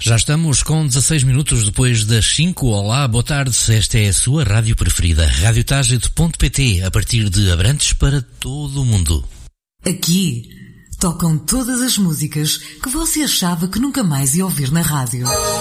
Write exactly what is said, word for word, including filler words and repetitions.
Já estamos com dezasseis minutos depois das cinco. Olá, boa tarde. Esta é a sua rádio preferida, rádio target ponto pt, a partir de Abrantes para todo o mundo. Aqui tocam todas as músicas que você achava que nunca mais ia ouvir na rádio.